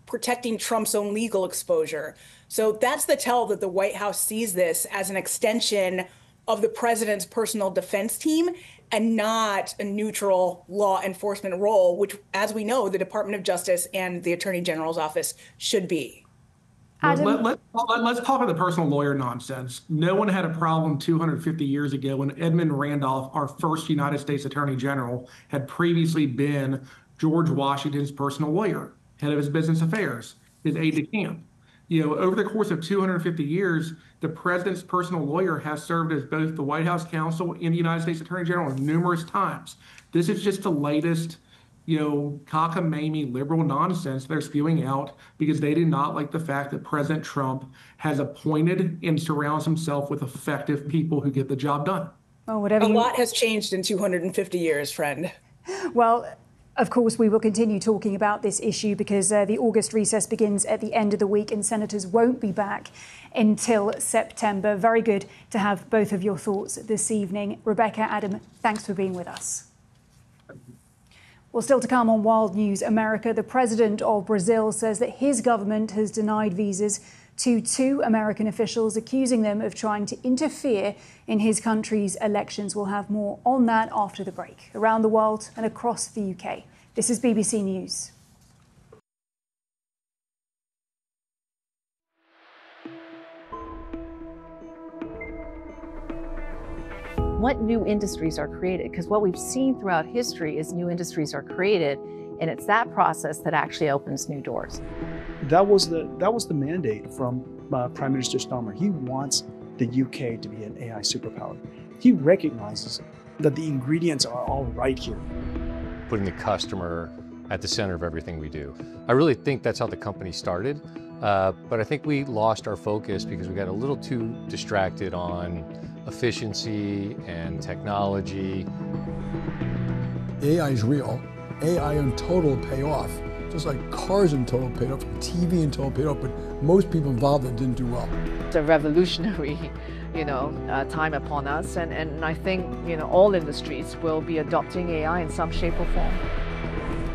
protecting Trump's own legal exposure. So that's the tell that the White House sees this as an extension of the president's personal defense team and not a neutral law enforcement role, which, as we know, the Department of Justice and the Attorney General's office should be. Let's talk about the personal lawyer nonsense. No one had a problem 250 years ago when Edmund Randolph, our first United States Attorney General, had previously been George Washington's personal lawyer, head of his business affairs, his aide de camp. Over the course of 250 years, the president's personal lawyer has served as both the White House counsel and the United States Attorney General numerous times. This is just the latest, cockamamie liberal nonsense they're spewing out because they do not like the fact that President Trump has appointed and surrounds himself with effective people who get the job done. Oh, a lot has changed in 250 years, friend. Well, of course, we will continue talking about this issue because the August recess begins at the end of the week and senators won't be back until September. Very good to have both of your thoughts this evening. Rebecca, Adam, thanks for being with us. Well, still to come on Wild News America, the president of Brazil says that his government has denied visas to 2 American officials, accusing them of trying to interfere in his country's elections. We'll have more on that after the break. Around the world and across the UK, this is BBC News. What new industries are created? Because what we've seen throughout history is new industries are created, and it's that process that actually opens new doors. That was the mandate from Prime Minister Starmer. He wants the UK to be an AI superpower. He recognizes that the ingredients are all right here. Putting the customer at the center of everything we do. I really think that's how the company started, but I think we lost our focus because we got a little too distracted on efficiency and technology. AI is real. AI in total will pay off. Just like cars in total paid off, TV in total paid off, but most people involved in it didn't do well. It's a revolutionary, time upon us, and I think, all industries will be adopting AI in some shape or form.